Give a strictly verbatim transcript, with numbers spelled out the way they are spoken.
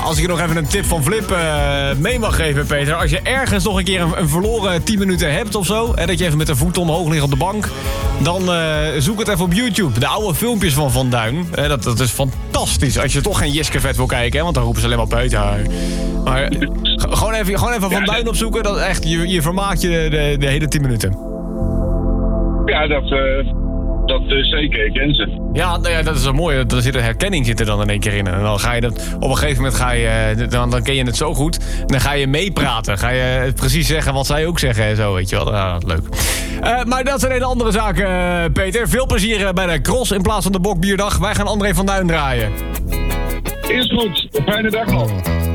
als ik je nog even een tip van Flip uh, mee mag geven, Peter. Als je ergens nog een keer een, een verloren tien minuten hebt of zo... Hè, dat je even met de voeten omhoog ligt op de bank... dan uh, zoek het even op YouTube. De oude filmpjes van Van Duin. Hè, dat, dat is fantastisch. Als je toch geen Jiske-vet wil kijken, hè, want dan roepen ze alleen maar buiten haar. Maar g- gewoon even, gewoon even Van Duin opzoeken. Dat echt, je, je vermaakt je de, de hele tien minuten. Ja, dat, uh, dat uh, zeker. Ik ken ze. Ja, nou ja, dat is wel mooi. Er zit een herkenning zit er dan in één keer in. En dan ga je dat... Op een gegeven moment ga je... Dan, dan ken je het zo goed. En dan ga je meepraten. Ga je precies zeggen wat zij ook zeggen en zo, weet je wel. Ja, leuk. Uh, maar dat zijn hele andere zaken, uh, Peter. Veel plezier uh, bij de cross in plaats van de bokbierdag. Wij gaan André van Duin draaien. Is goed. Een fijne dag nog.